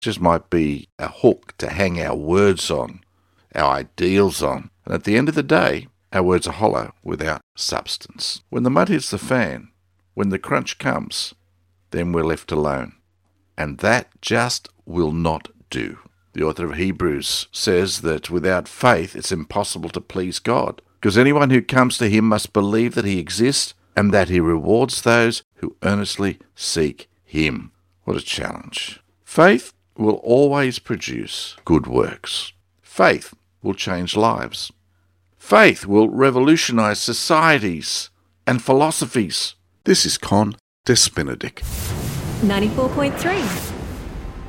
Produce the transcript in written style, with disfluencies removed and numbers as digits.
just might be a hook to hang our words on, our ideals on. And at the end of the day, our words are hollow without substance. When the mud hits the fan, when the crunch comes, then we're left alone. And that just will not do. The author of Hebrews says that without faith, it's impossible to please God, because anyone who comes to him must believe that he exists and that he rewards those who earnestly seek him. What a challenge. Faith will always produce good works. Faith will change lives. Faith will revolutionize societies and philosophies. This is Con Des Benedict. 94.3